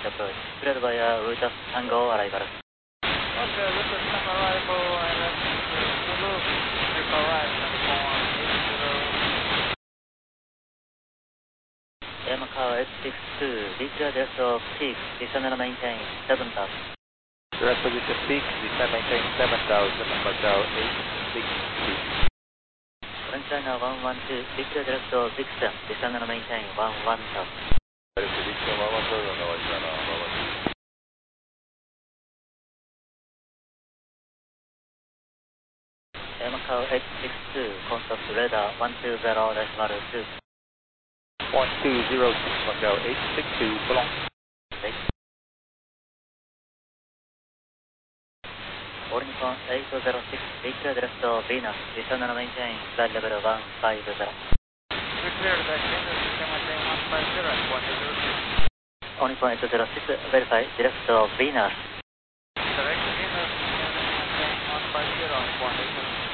approach. Cleared via route Tango arrival. Okay, this is Tango arrival, LS Zulu, report right, Macau 862, declare direct of peak, descend and maintain 7,000. Direct position peak, descend maintain 7,000, Macau 862. French China 112, declare direct of Dixon, descend and maintain 11,000. Direct position 110, Nova China 112. Macau 862, contact radar 120.2. 1206, Macau 862, so long. Ornicon 806, declare direct of Venus, descend and maintain flight level 150. We cleared that Venus, descend maintain 150 and 106. Ornicon 806, verify direct of Venus. Direct Venus, descend maintain 150 and 106.